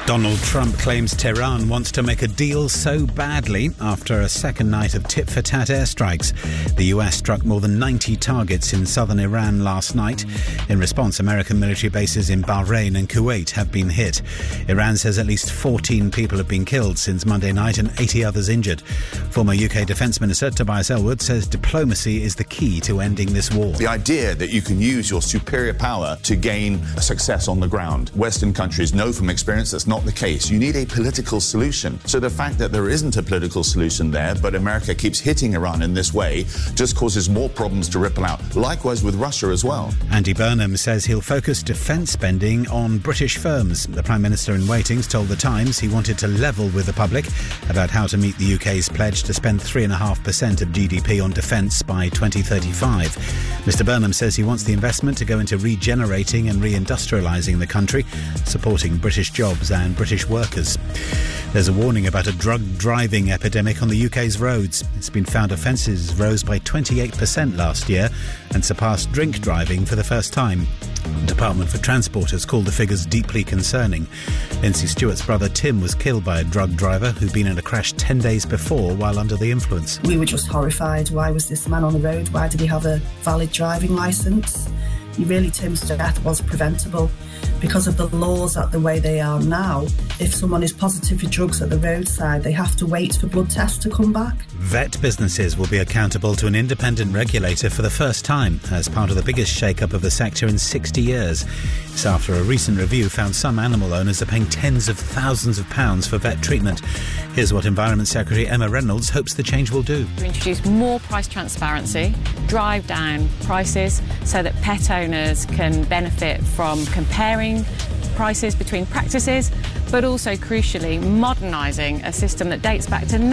Donald Trump claims Tehran wants to make a deal so badly after a second night of tit-for-tat airstrikes. The US struck more than 90 targets in southern Iran last night. In response, American military bases in Bahrain and Kuwait have been hit. Iran says at least 14 people have been killed since Monday night and 80 others injured. Former UK Defence Minister Tobias Ellwood says diplomacy is the key to ending this war. The idea that you can use your superior power to gain success on the ground. Western countries know from experience that's not the case. You need a political solution. So the fact that there isn't a political solution there, but America keeps hitting Iran in this way, just causes more problems to ripple out. Likewise with Russia as well. Andy Burnham says he'll focus defence spending on British firms. The Prime Minister in waiting's told The Times he wanted to level with the public about how to meet the UK's pledge to spend 3.5% of GDP on defence by 2035. Mr Burnham says he wants the investment to go into regenerating and reindustrialising the country, supporting British jobs and British workers. There's a warning about a drug driving epidemic on the UK's roads. It's been found offences rose by 28% last year and surpassed drink driving for the first time. The Department for Transport has called the figures deeply concerning. Lindsay Stewart's brother Tim was killed by a drug driver who'd been in a crash 10 days before while under the influence. We were just horrified. Why was this man on the road? Why did he have a valid driving licence? Really, Tim's death was preventable. Because of the laws at the way they are now, if someone is positive for drugs at the roadside, they have to wait for blood tests to come back. Vet businesses will be accountable to an independent regulator for the first time as part of the biggest shake-up of the sector in 60 years. It's after a recent review found some animal owners are paying tens of thousands of pounds for vet treatment. Here's what Environment Secretary Emma Reynolds hopes the change will do. To introduce more price transparency, drive down prices so that pet owners can benefit from comparing prices between practices, but also, crucially, modernising a system that dates back to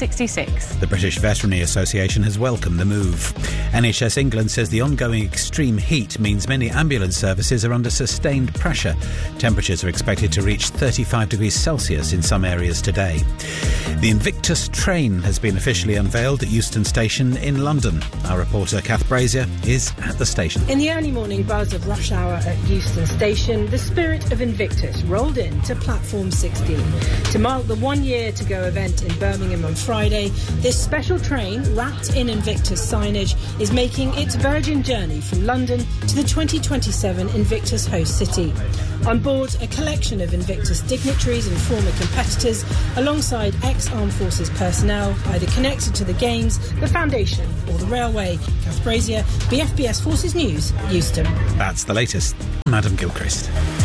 1966. The British Veterinary Association has welcomed the move. NHS England says the ongoing extreme heat means many ambulance services are under sustained pressure. Temperatures are expected to reach 35 degrees Celsius in some areas today. The Invictus train has been officially unveiled at Euston Station in London. Our reporter Kath Brazier is at the station. In the early morning buzz of rush hour at Euston Station, the spirit of Invictus rolled in to Platform 16. To mark the 1 year to go event in Birmingham on Friday, this special train, wrapped in Invictus signage, is making its Virgin journey from London to the 2027 Invictus host city. On board, a collection of Invictus dignitaries and former competitors, alongside ex-Armed Forces personnel, either connected to the Games, the Foundation or the railway. Kath Brazier, BFBS Forces News, Euston. That's the latest. Madam Gilchrist.